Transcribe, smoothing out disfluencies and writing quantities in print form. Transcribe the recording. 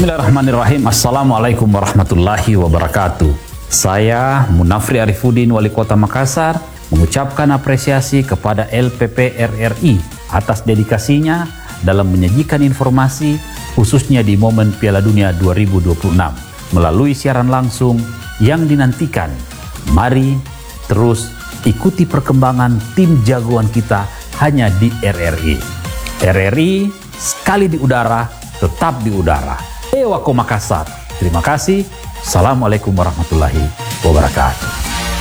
Bismillahirrahmanirrahim. Assalamualaikum warahmatullahi wabarakatuh. Saya Munafri Arifuddin, Wali Kota Makassar, mengucapkan apresiasi kepada LPP RRI atas dedikasinya dalam menyajikan informasi khususnya di momen Piala Dunia 2026 melalui siaran langsung yang dinantikan. Mari terus ikuti perkembangan tim jagoan kita hanya di RRI. RRI sekali di udara, tetap di udara. Ewako Makassar. Terima kasih. Assalamualaikum warahmatullahi wabarakatuh.